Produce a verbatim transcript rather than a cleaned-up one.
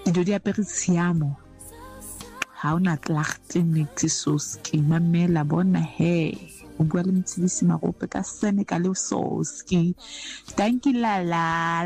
Dilo di apere tshiamo. Ha ona tlachte mixi soski mamela bona he. O bua le Mtshidisi Marope ka Senegal le soski. Thank you Lala.